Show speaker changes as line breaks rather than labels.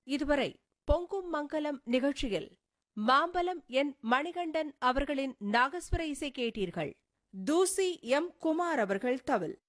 இதுவரை பொங்கும் மங்கலம் நிகழ்ச்சியில் மாம்பலம் என் மணிகண்டன் அவர்களின் நாகஸ்வர இசை கேட்டீர்கள். தூசி எம் குமார் அவர்கள் தவில்.